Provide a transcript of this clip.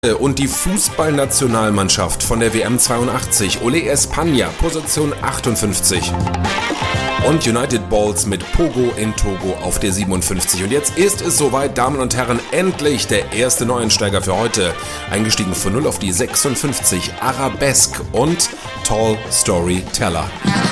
Und die Fußballnationalmannschaft von der WM 82, Ole Espana, Position 58. Und United Balls mit Pogo in Togo auf der 57. Und jetzt ist es soweit, Damen und Herren, endlich der erste Neuensteiger für heute. Eingestiegen von 0 auf die 56, Arabesque und Tall Storyteller.